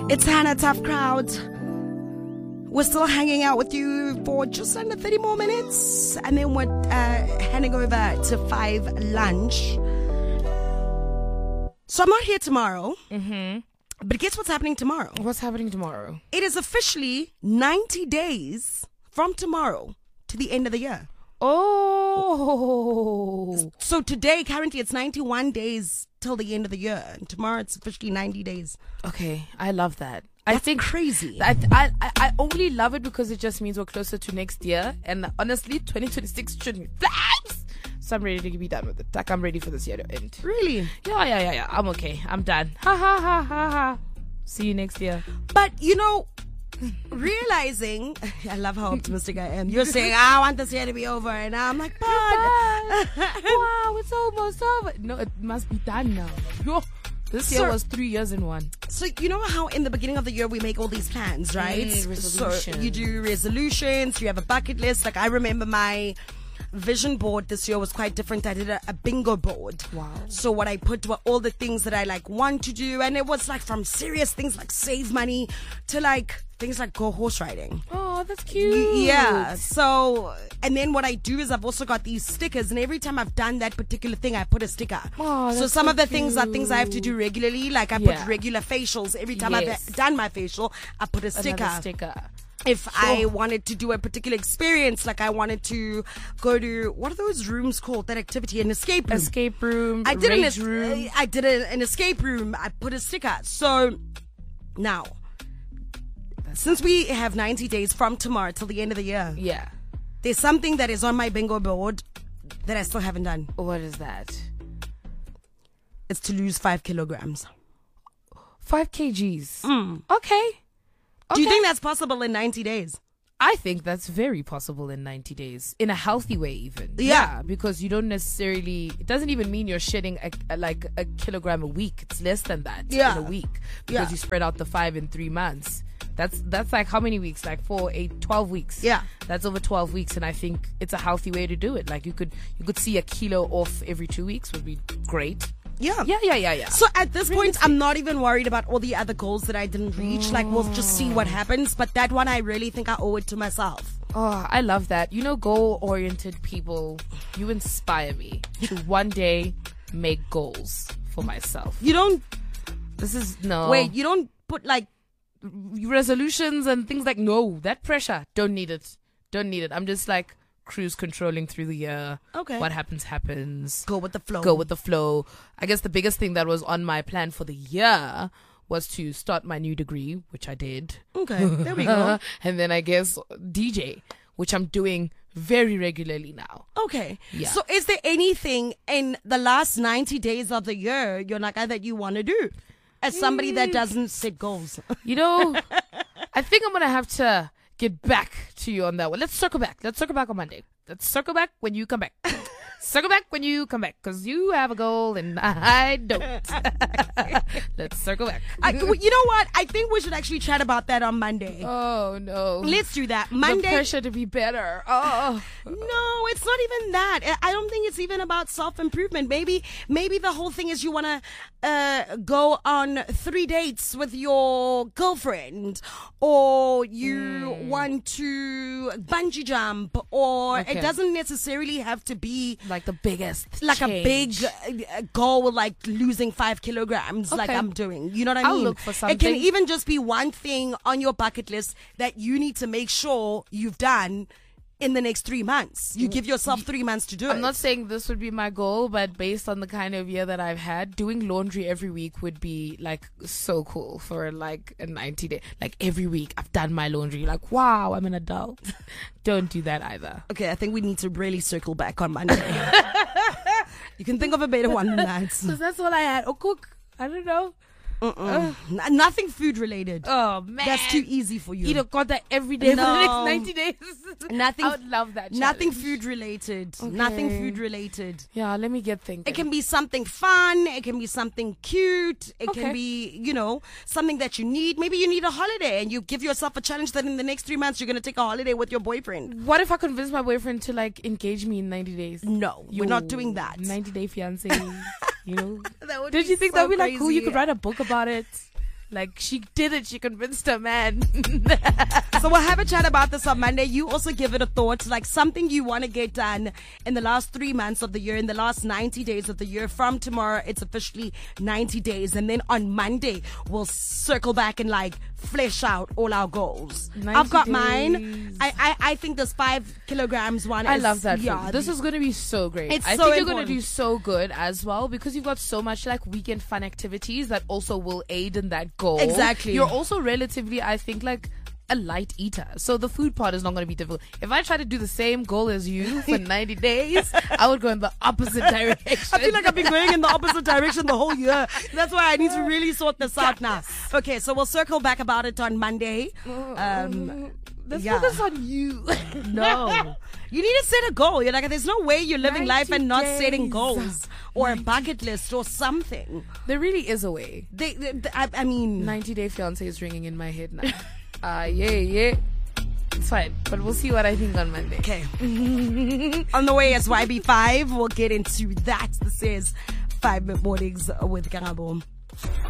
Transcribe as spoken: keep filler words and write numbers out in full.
It's Hannah Tough Crowd. We're still hanging out with you for just under thirty more minutes. And then we're uh, heading over to five lunch. So I'm not here tomorrow. Mm-hmm. But guess what's happening tomorrow? What's happening tomorrow? It is officially ninety days from tomorrow to the end of the year. Oh. So today, currently, it's ninety-one days till the end of the year. And tomorrow, it's officially ninety days. Okay, I love that. That's I think crazy. I, I I only love it because it just means we're closer to next year. And honestly, twenty twenty-six shouldn't be flags. So I'm ready to be done with it. Like, I'm ready for this year to end. Really? Yeah, yeah, yeah, yeah. I'm okay. I'm done. Ha ha ha ha ha. See you next year. But, you know, realizing, I love how optimistic I am. You're saying, I want this year to be over. And I'm like, but. Wow, it's almost over. No, it must be done now. Yo, this year So- was three years in one. So, you know how in the beginning of the year we make all these plans, right? Mm, So, resolutions. you do resolutions, you have a bucket list. Like, I remember my vision board this year was quite different. I did a, a bingo board. Wow. So what I put were all the things that I like want to do, and it was like from serious things like save money to like things like go horse riding. Oh, that's cute. Y- Yeah. So, and then what I do is I've also got these stickers, and every time I've done that particular thing, I put a sticker. Oh, so that's some so of the things are things I have to do regularly. Like I Yeah. put regular facials. Every time Yes. I've done my facial, I put a sticker. Another sticker. If I Sure. wanted to do a particular experience, like I wanted to go to, what are those rooms called? That activity, an escape room. Escape room. I did an, rage es- room. I did a, an escape room. I put a sticker. So now, since we have ninety days from tomorrow till the end of the year, Yeah. there's something that is on my bingo board that I still haven't done. What is that? It's to lose five kilograms. Five kgs. Mm. Okay. Do you Okay. think that's possible in ninety days? I think that's very possible in ninety days, in a healthy way, even. Yeah. because you don't necessarily. It doesn't even mean you're shedding a, a, like a kilogram a week. It's less than that Yeah. in a week because Yeah. you spread out the five in three months. That's that's like how many weeks? Like four, eight, twelve weeks. Yeah. That's over twelve weeks, and I think it's a healthy way to do it. Like you could you could see a kilo off every two weeks would be great. Yeah. Yeah, yeah, yeah, yeah. So at this point, I'm not even worried about all the other goals that I didn't reach. Like, we'll just see what happens. But that one, I really think I owe it to myself. Oh, I love that. You know, goal-oriented people, you inspire me to one day make goals for myself. You don't, This is, no. wait, you don't put like, Resolutions and things like, no, that pressure, don't need it. Don't need it. I'm just like cruise controlling through the year. Okay. What happens, happens. go with the flow. Go with the flow. I guess the biggest thing that was on my plan for the year was to start my new degree, which I did. Okay, there we go. And then I guess D J, which I'm doing very regularly now. Okay. Yeah. So is there anything in the last ninety days of the year, you're like, that you want to do? As somebody that doesn't set goals. You know, I think I'm going to have to get back to you on that one. Let's circle back. Let's circle back on Monday. Let's circle back when you come back. Circle back when you come back, because you have a goal and I don't. Let's circle back. I, you know what? I think we should actually chat about that on Monday. Oh, no. Let's do that. The Monday. pressure to be better. Oh. No, it's not even that. I- I don't think it's even about self-improvement. Maybe, maybe the whole thing is you want to uh, go on three dates with your girlfriend, or you want to bungee jump, or Okay. it doesn't necessarily have to be Like the biggest like a big change. uh, goal, like losing five kilograms, like Okay. I'm doing. You know what I I'll mean? look for It can something. even just be one thing on your bucket list that you need to make sure you've done in the next three months. You give yourself three months to do it. I'm not saying this would be my goal, but based on the kind of year that I've had, doing laundry every week would be like so cool for like a ninety day. Like every week I've done my laundry. Like, wow, I'm an adult. Don't do that either. Okay, I think we need to really circle back on Monday. You can think of a better one than that. So that's all I had. Oh, cook. I don't know. Uh-uh. N- nothing food related. Oh, man. That's too easy for you. Eat a quarter every day for the No. next ninety days. Nothing- I would love that. Nothing challenge. food related. Nothing Okay. food related. Yeah, let me get thinking. It can be something fun. It can be something cute. It Okay. can be, you know, something that you need. Maybe you need a holiday and you give yourself a challenge that in the next three months you're going to take a holiday with your boyfriend. What if I convince my boyfriend to like engage me in ninety days? No, we're not doing that. ninety day fiance. You know? That would Did be you think so that would be like cool? You crazy. could write a book about it. Like, she did it. She convinced her man. So we'll have a chat about this on Monday. You also give it a thought, like something you want to get done in the last three months of the year, in the last ninety days of the year. From tomorrow, it's officially ninety days. And then on Monday, we'll circle back and like flesh out all our goals. I've got days. mine. I, I, I think this five kilograms one I is, love that. yeah, Yeah, this is going to be so great. It's I so think you're going to important. do so good as well because you've got so much like weekend fun activities that also will aid in that goal. Exactly. You're also relatively, I think, like a light eater. So the food part is not going to be difficult. If I try to do the same goal as you for ninety days, I would go in the opposite direction. I feel like I've been going in the opposite direction the whole year. That's why I need to really sort this out now. Okay, so we'll circle back about it on Monday. Um, Let's yeah. focus on you. No. You need to set a goal. You're like, there's no way you're living life and not ninety setting days. goals or a bucket list or something. There really is a way. They, they, they- I, I mean, ninety Day Fiancé is ringing in my head now. Ah, uh, yeah, yeah. It's fine, but we'll see what I think on Monday. okay. On the way as Y B five, we'll get into that. This is Five Mornings with Karabo.